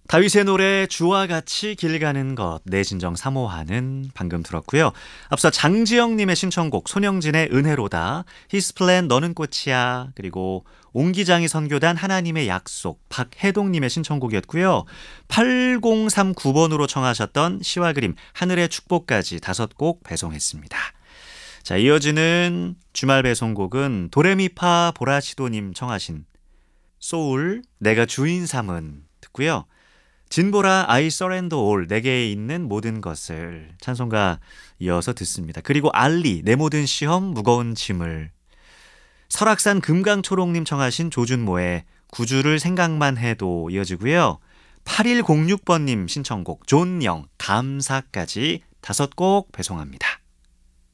다윗의 노래 주와 같이 길 가는 것 내 진정 사모하는 방금 들었고요. 앞서 장지영님의 신청곡 손영진의 은혜로다, 히스플랜 너는 꽃이야, 그리고 옹기장이 선교단 하나님의 약속 박혜동님의 신청곡이었고요. 8039번으로 청하셨던 시와 그림 하늘의 축복까지 5곡 배송했습니다. 자, 이어지는 주말 배송곡은 도레미파 보라시도님 청하신 소울 내가 주인 삼은 듣고요. 진보라 I surrender all 내게 있는 모든 것을 찬송가 이어서 듣습니다. 그리고 알리 내 모든 시험 무거운 짐을, 설악산 금강초롱님 청하신 조준모의 구주를 생각만 해도 이어지고요. 8106번님 신청곡 존영 감사까지 5곡 배송합니다.